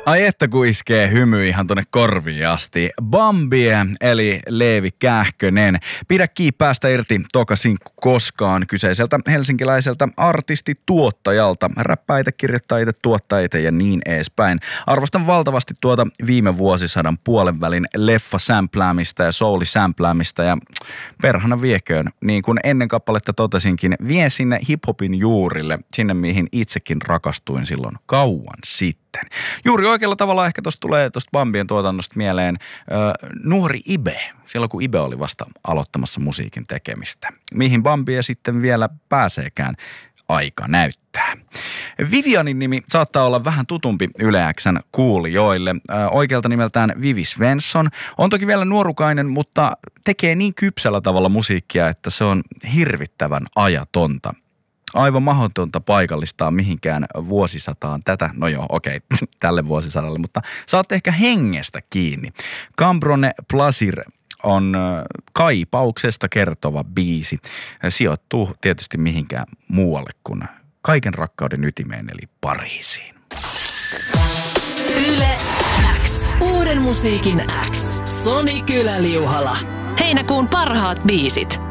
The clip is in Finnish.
Ai että kun iskee hymy ihan tonne korviin asti. Bambie eli Leevi Kähkönen. Pidä kiinni päästä irti toka sinkku koskaan kyseiseltä helsinkiläiseltä artistituottajalta. Räppäitä, kirjoittajia, tuottajia ja niin edespäin. Arvostan valtavasti tuota viime vuosisadan puolenvälin leffasämpläämistä ja soulisämpläämistä ja perhana vieköön. Niin kuin ennen kappaletta totesinkin, vie sinne hiphopin juurille, sinne mihin itsekin rakastuin silloin kauan sitten. Juuri oikealla tavalla ehkä tulee tuosta Bambien tuotannosta mieleen nuori Ibe, silloin kun Ibe oli vasta aloittamassa musiikin tekemistä. Mihin Bambie sitten vielä pääseekään, aika näyttää. Vivianin nimi saattaa olla vähän tutumpi Yle X:n kuulijoille. Oikealta nimeltään Vivi Svensson. On toki vielä nuorukainen, mutta tekee niin kypsällä tavalla musiikkia, että se on hirvittävän ajatonta. Aivan mahdotonta paikallistaa mihinkään vuosisataan tätä, no joo, okei, tälle vuosisadalle, mutta saatte ehkä hengestä kiinni. Cambrone Plasir on kaipauksesta kertova biisi. Sijoittuu tietysti mihinkään muualle kuin kaiken rakkauden ytimeen, eli Pariisiin. Yle X. Uuden musiikin X. Soni Kyläliuhala. Heinäkuun parhaat biisit.